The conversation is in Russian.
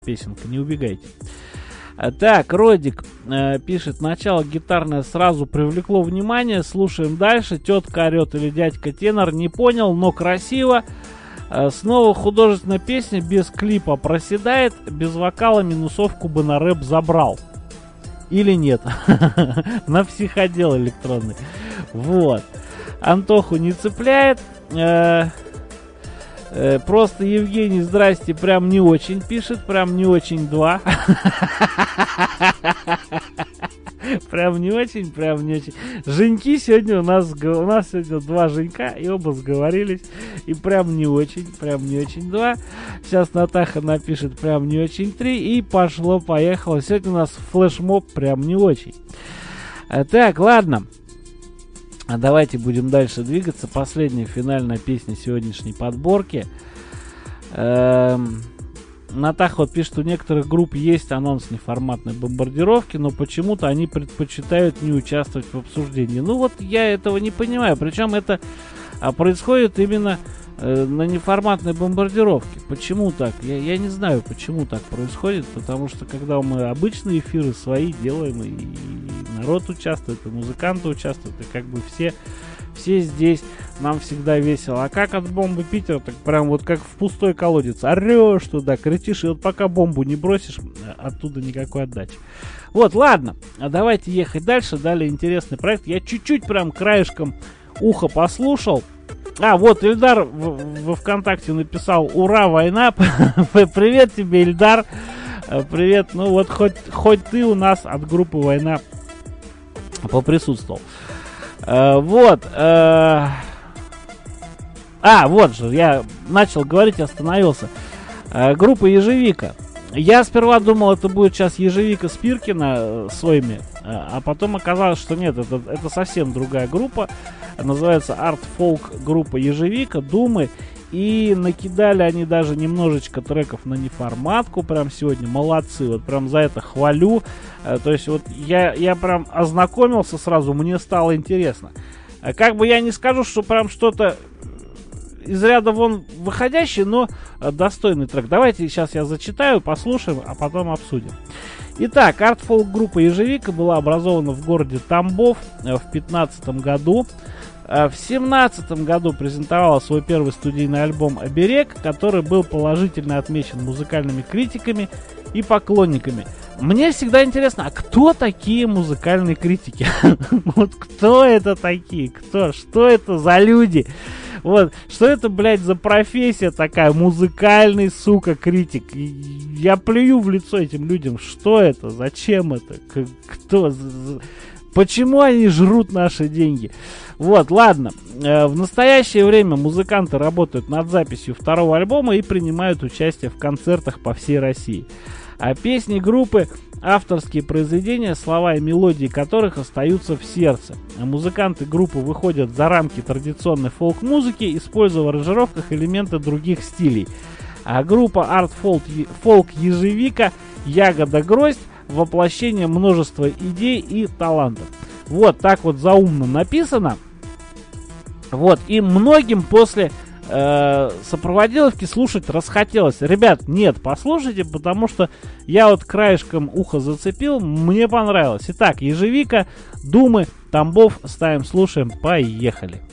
песенка, не убегайте. Так, Родик пишет, начало гитарное сразу привлекло внимание, слушаем дальше, тетка орет или дядька тенор, не понял, но красиво. Снова художественная песня, без клипа проседает, без вокала минусовку бы на рэп забрал. Или нет, на психодел электронный. Вот, Антоху не цепляет. Просто Евгений, здрасте, прям не очень пишет, прям не очень 2. Прям не очень, прям не очень. Женьки сегодня у нас сегодня 2 Женька, и оба сговорились. И прям не очень 2. Сейчас Натаха напишет прям не очень 3. И пошло-поехало. Сегодня у нас флешмоб прям не очень. Так, ладно. Давайте будем дальше двигаться. Последняя финальная песня сегодняшней подборки. Натаха вот пишет, что у некоторых групп есть анонс неформатной бомбардировки, но почему-то они предпочитают не участвовать в обсуждении. Ну вот я этого не понимаю. Причем это происходит именно на неформатной бомбардировке. Почему так? Я не знаю, почему так происходит, потому что когда мы обычные эфиры свои делаем, и народ участвует, и музыканты участвуют, и как бы все здесь, нам всегда весело. А как от бомбы Питера, так прям вот как в пустой колодец. Орешь туда, кричишь, и вот пока бомбу не бросишь, оттуда никакой отдачи. Вот, ладно, давайте ехать дальше. Далее интересный проект. Я чуть-чуть прям краешком уха послушал. Вот Ильдар во ВКонтакте написал: ура, война. Привет тебе, Ильдар. Привет. Ну вот хоть ты у нас от группы «Война» поприсутствовал. Вот. Вот же, я начал говорить, остановился. Группа «Ежевика». Я сперва думал, это будет сейчас «Ежевика» Спиркина своими, а потом оказалось, что нет, это совсем другая группа. Называется арт-фолк группа «Ежевика», «Думы». И накидали они даже немножечко треков на неформатку. Прям сегодня молодцы. Вот прям за это хвалю. То есть вот я прям ознакомился сразу. Мне стало интересно. Как бы я не скажу, что прям что-то из ряда вон выходящее, но достойный трек. Давайте сейчас я зачитаю, послушаем, а потом обсудим. Итак, арт-фолк группа «Ежевика» была образована в городе Тамбов в 2015 году. В 2017 году презентовала свой первый студийный альбом «Оберег», который был положительно отмечен музыкальными критиками и поклонниками. Мне всегда интересно, а кто такие музыкальные критики? Вот кто это такие? Что это за люди? Вот, что это, блядь, за профессия такая? Музыкальный, сука, критик. Я плюю в лицо этим людям. Что это? Зачем это? Кто? Почему они жрут наши деньги? Вот, ладно. В настоящее время музыканты работают над записью второго альбома и принимают участие в концертах по всей России. А песни группы — авторские произведения, слова и мелодии которых остаются в сердце. А музыканты группы выходят за рамки традиционной фолк-музыки, используя в аранжировках элементы других стилей. А группа арт-фолк «Ежевика», «Ягода Гроздь» — воплощение множества идей и талантов. Вот так вот заумно написано. Вот, и многим после сопроводиловки слушать расхотелось. Ребят, нет, послушайте, потому что я вот краешком уха зацепил, мне понравилось. Итак, «Ежевика», «Думы», Тамбов, ставим, слушаем, поехали.